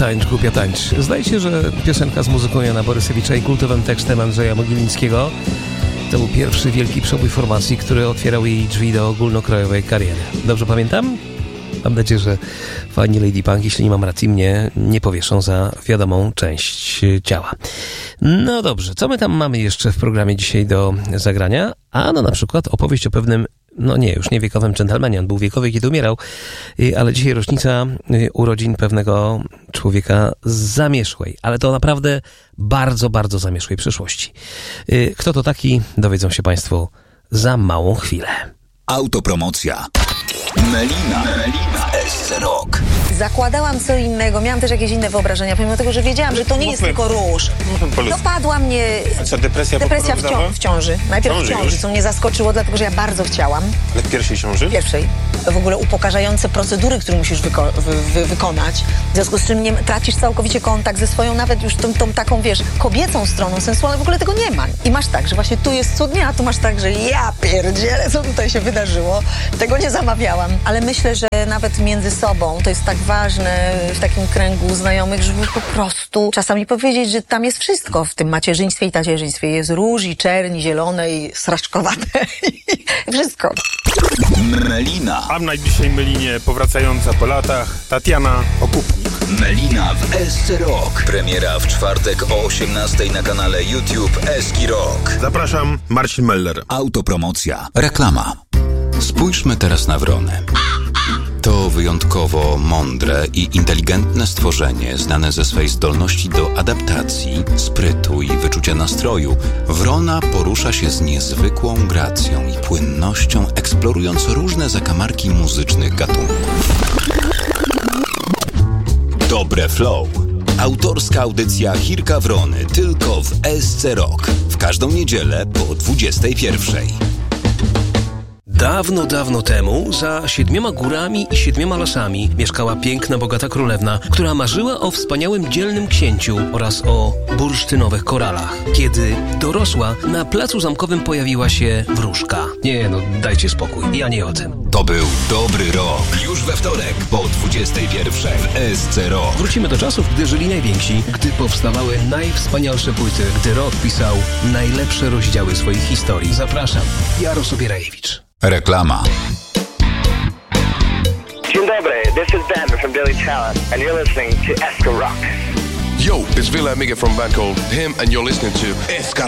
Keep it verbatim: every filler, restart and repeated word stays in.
tańcz, głupia tańcz. Zdaje się, że piosenka z muzyką Jana Borysewicza i kultowym tekstem Andrzeja Mogilińskiego to był pierwszy wielki przebój formacji, który otwierał jej drzwi do ogólnokrajowej kariery. Dobrze pamiętam? Mam nadzieję, że fani Lady Punk, jeśli nie mam racji, mnie nie powieszą za wiadomą część ciała. No dobrze, co my tam mamy jeszcze w programie dzisiaj do zagrania? A no na przykład opowieść o pewnym, no nie, już nie wiekowym dżentelmenie, on był wiekowy, kiedy umierał, ale dzisiaj rocznica urodzin pewnego człowieka zamieszłej, ale to naprawdę bardzo, bardzo zamieszłej przyszłości. Kto to taki, dowiedzą się Państwo za małą chwilę. Autopromocja. Melina, Melina S C Rock. Zakładałam co innego, miałam też jakieś inne wyobrażenia, pomimo tego, że wiedziałam, że to nie jest tylko róż. Dopadła mnie A co, depresja depresja w, cią- w ciąży. Najpierw Ciąży w ciąży, już? co mnie zaskoczyło, dlatego że ja bardzo chciałam. Ale w pierwszej ciąży? Pierwszej. W ogóle upokarzające procedury, które musisz wyko- wy- wy- wykonać. W związku z czym nie, tracisz całkowicie kontakt ze swoją, nawet już tą, tą taką, wiesz, kobiecą stroną sensualną. W ogóle tego nie ma. I masz tak, że właśnie tu jest cudnie, a tu masz tak, że ja pierdzielę, co tutaj się wydarzyło. Tego nie zamawiałam. Ale myślę, że nawet między sobą to jest tak ważne w takim kręgu znajomych, żeby po prostu czasami powiedzieć, że tam jest wszystko w tym macierzyństwie i tacierzyństwie. Jest róż i czerni, zielone i sraczkowate. Wszystko. Melina. A na dzisiaj Melinie powracająca po latach Tatiana Okupnik. Melina w S C Rock. Premiera w czwartek o osiemnastej na kanale YouTube Eski Rock. Zapraszam, Marcin Meller. Autopromocja. Reklama. Spójrzmy teraz na wronę. To wyjątkowo mądre i inteligentne stworzenie, znane ze swej zdolności do adaptacji, sprytu i wyczucia nastroju. Wrona porusza się z niezwykłą gracją i płynnością, eksplorując różne zakamarki muzycznych gatunków. Dobre Flow. Autorska audycja Chirka Wrony tylko w S C Rock. W każdą niedzielę po dwudziestej pierwszej. Dawno, dawno temu, za siedmioma górami i siedmioma lasami mieszkała piękna, bogata królewna, która marzyła o wspaniałym, dzielnym księciu oraz o bursztynowych koralach. Kiedy dorosła, na placu zamkowym pojawiła się wróżka. Nie no, dajcie spokój, ja nie o tym. To był Dobry Rok. Już we wtorek po dwudziestej pierwszej w S C Rock. Wrócimy do czasów, gdy żyli najwięksi, gdy powstawały najwspanialsze płyty, gdy rock pisał najlepsze rozdziały swoich historii. Zapraszam, Jaro Sobierajewicz. Reklama. Dzień dobry, this is Ben from Billy Talent, and you're listening to Eska Rock. Yo, it's Villa Amiga from a band called Him, and you're listening to Eska